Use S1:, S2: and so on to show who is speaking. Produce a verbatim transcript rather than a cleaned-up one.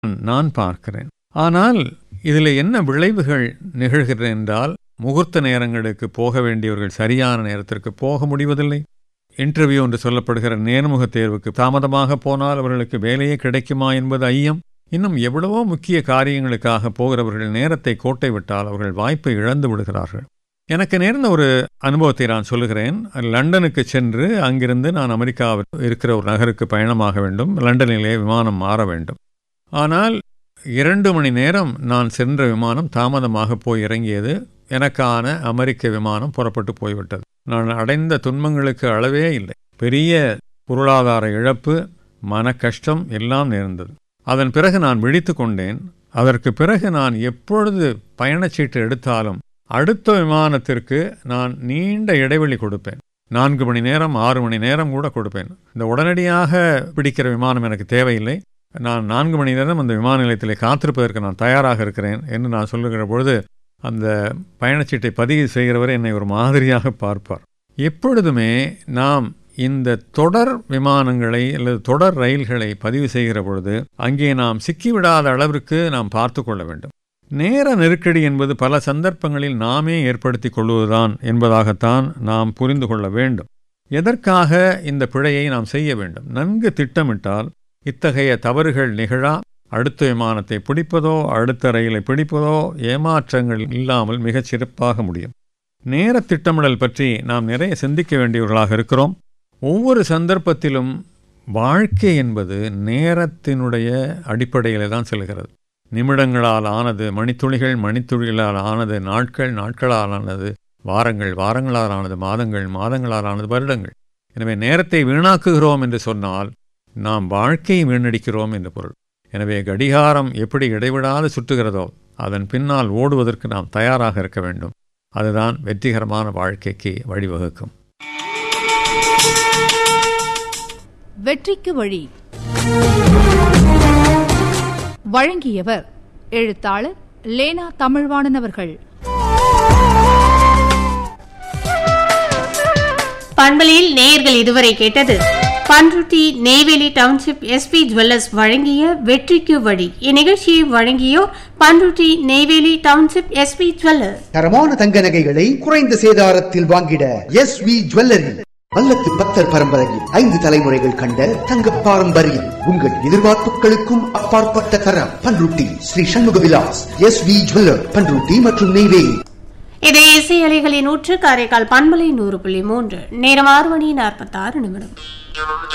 S1: நான் பார்க்கிறேன். ஆனால் இதில் என்ன விளைவுகள் நிகழ்கிறது என்றால், முகூர்த்த நேரங்களுக்கு போக வேண்டியவர்கள் சரியான நேரத்திற்கு போக முடிவதில்லை. இன்டர்வியூ என்று சொல்லப்படுகிற நேர்முக தேர்வுக்கு தாமதமாக போனால் அவர்களுக்கு வேலையே கிடைக்குமா என்பது ஐயம். இன்னும் எவ்வளவோ முக்கிய காரியங்களுக்காக போகிறவர்கள் நேரத்தை கோட்டை விட்டால் அவர்கள் வாய்ப்பை இழந்து விடுகிறார்கள். எனக்கு நேர்ந்த ஒரு அனுபவத்தை நான் சொல்லுகிறேன். லண்டனுக்கு சென்று அங்கிருந்து நான் அமெரிக்காவில் இருக்கிற ஒரு நகருக்கு பயணமாக வேண்டும். லண்டனிலே விமானம் மாற வேண்டும். ஆனால் இரண்டு மணி நேரம் நான் சென்ற விமானம் தாமதமாக போய் இறங்கியது. எனக்கான அமெரிக்க விமானம் புறப்பட்டு போய்விட்டது. நான் அடைந்த துன்பங்களுக்கு அளவே இல்லை. பெரிய பொருளாதார இழப்பு, மன கஷ்டம் எல்லாம் நேர்ந்தது. அதன் பிறகு நான் விழித்து கொண்டேன். அதற்கு பிறகு நான் எப்பொழுது பயணச்சீட்டு எடுத்தாலும் அடுத்த விமானத்திற்கு நான் நீண்ட இடைவெளி கொடுப்பேன். நான்கு மணி நேரம் ஆறு மணி நேரம் கூட கொடுப்பேன். இந்த உடனடியாக பிடிக்கிற விமானம் எனக்கு தேவையில்லை. நான் நான்கு மணி நேரம் அந்த விமான நிலையத்திலே காத்திருப்பதற்கு நான் தயாராக இருக்கிறேன் என்று நான் சொல்லுகிற பொழுது அந்த பயணச்சீட்டை பதிவு செய்கிறவரை என்னை ஒரு மாதிரியாக பார்ப்பார். எப்பொழுதுமே நாம் இந்த தொடர் விமானங்களை அல்லது தொடர் ரயில்களை பதிவு செய்கிற பொழுது அங்கே நாம் சிக்கிவிடாத அளவிற்கு நாம் பார்த்து கொள்ள வேண்டும். நேர நெருக்கடி என்பது பல சந்தர்ப்பங்களில் நாமே ஏற்படுத்தி கொள்வதுதான் என்பதாகத்தான் நாம் புரிந்து கொள்ள வேண்டும். எதற்காக இந்த பிழையை நாம் செய்ய வேண்டும்? நன்கு திட்டமிட்டால் இத்தகைய தவறுகள் நிகழா. அடுத்த விமானத்தை பிடிப்பதோ அடுத்த ரயிலை பிடிப்பதோ ஏமாற்றங்கள் இல்லாமல் மிகச் சிறப்பாக முடியும். நேர திட்டமிடல் பற்றி நாம் நிறைய சிந்திக்க வேண்டியவர்களாக இருக்கிறோம். ஒவ்வொரு சந்தர்ப்பத்திலும் வாழ்க்கை என்பது நேரத்தினுடைய அடிப்படையில் தான் செல்கிறது. நிமிடங்களால் ஆனது மணித்துளிகள், மணித்துளிகளால் ஆனது நாட்கள், நாட்களால் ஆனது வாரங்கள், வாரங்களால் ஆனது மாதங்கள், மாதங்களால் ஆனது வருடங்கள். எனவே நேரத்தை வீணாக்குகிறோம் என்று சொன்னால் நாம் வாழ்க்கையை வீணடிக்கிறோம் என்று பொருள். எனவே கடிகாரம் எப்படி இடைவிடாது சுற்றுகிறதோ அதன் பின்னால் ஓடுவதற்கு நாம் தயாராக இருக்க வேண்டும். அதுதான் வெற்றிகரமான வாழ்க்கைக்கு வழிவகுக்கும்.
S2: வெற்றிக்கு வழி வழங்கியவர் எழுத்தாளர் லேனா தமிழ்வாணன் அவர்கள்.
S3: பண்பலையில் நேயர்கள் இதுவரை கேட்டது Panruti Neyveli township SP jewellers வழங்கிய வெற்றிக்கு வழி. இந்நிகழ்ச்சியை வழங்கியோர் Panruti Neyveli township SP jewellers.
S4: தரமான தங்க நகைகளை குறைந்த சேதாரத்தில் வாங்கிட எஸ்வி ஜுவல்லரி. வல்லத்து பக்தர் பரம்பரையில் ஐந்து தலைமுறைகள் கண்ட தங்க பாரம்பரியம். உங்கள் எதிர்பார்ப்புகளுக்கும் அப்பாற்பட்ட தரம். பண்ருட்டி ஸ்ரீ சண்முக விலாஸ் எஸ்வி ஜுவல்லர், பண்ருட்டி மற்றும் நெய்வேலி.
S3: இதை இசை அலைகளின் நூற்று காரைக்கால் பண்பலை நூறு புள்ளி மூன்று. நேரம் ஆறு மணி நாற்பத்தி ஆறு நிமிடம்.